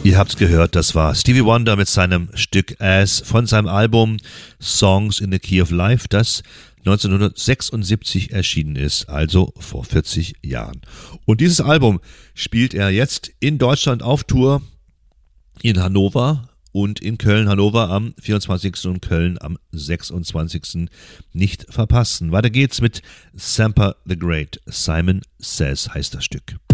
Ihr habt's gehört, das war Stevie Wonder mit seinem Stück As von seinem Album Songs in the Key of Life, das 1976 erschienen ist, also vor 40 Jahren. Und dieses Album spielt er jetzt in Deutschland auf Tour, in Hannover und in Köln. Hannover am 24. und Köln am 26. Nicht verpassen. Weiter geht's mit Sampa the Great. Simon Says heißt das Stück.